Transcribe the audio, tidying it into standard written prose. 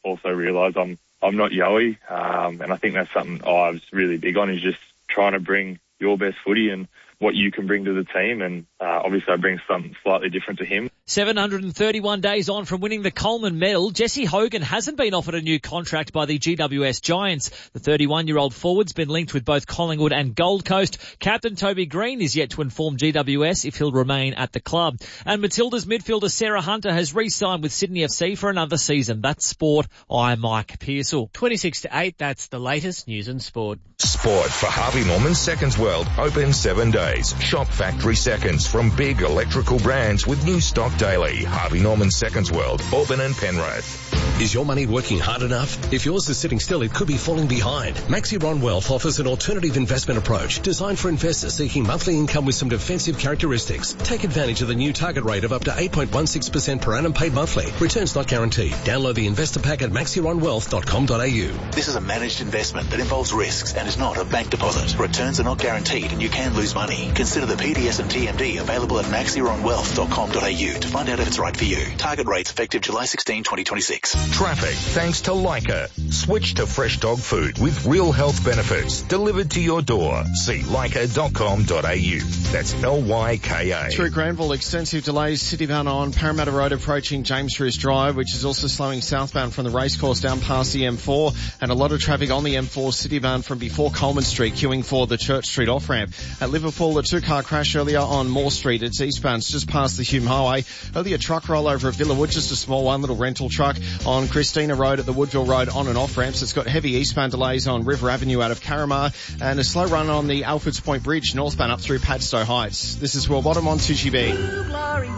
also realise I'm not Yowie, and I think that's something I was really big on, is just trying to bring your best footy and what you can bring to the team, and obviously I bring something slightly different to him. 731 days on from winning the Coleman medal, Jesse Hogan hasn't been offered a new contract by the GWS Giants. The 31-year-old forward's been linked with both Collingwood and Gold Coast. Captain Toby Green is yet to inform GWS if he'll remain at the club. And Matilda's midfielder Sarah Hunter has re-signed with Sydney FC for another season. That's sport. I'm Mike Pearsall. 26-8, that's the latest news and sport. Sport for Harvey Norman Seconds World, open 7 days. Shop factory seconds from big electrical brands with new stock daily. Harvey Norman Seconds World, Auburn and Penrith. Is your money working hard enough? If yours is sitting still, it could be falling behind. Maxiron Wealth offers an alternative investment approach designed for investors seeking monthly income with some defensive characteristics. Take advantage of the new target rate of up to 8.16% per annum paid monthly. Returns not guaranteed. Download the investor pack at maxironwealth.com.au. This is a managed investment that involves risks and is not a bank deposit. Returns are not guaranteed and you can lose money. Consider the PDS and TMD available at maxironwealth.com.au to find out if it's right for you. Target rates effective July 16, 2026. Traffic thanks to Leica. Switch to fresh dog food with real health benefits delivered to your door. See leica.com.au. That's LYKA. Through Granville, extensive delays citybound on Parramatta Road approaching James Roos Drive, which is also slowing southbound from the racecourse down past the M4, and a lot of traffic on the M4 citybound from before Coleman Street, queuing for the Church Street off-ramp. At Liverpool, a two-car crash earlier on Moore Street. It's eastbound, it's just past the Hume Highway. Earlier truck rollover at Villawood, just a small one, little rental truck on Christina Road at the Woodville Road on and off ramps. It's got heavy eastbound delays on River Avenue out of Carramar, and a slow run on the Alfords Point Bridge northbound up through Padstow Heights. This is Will Bottom on 2GB.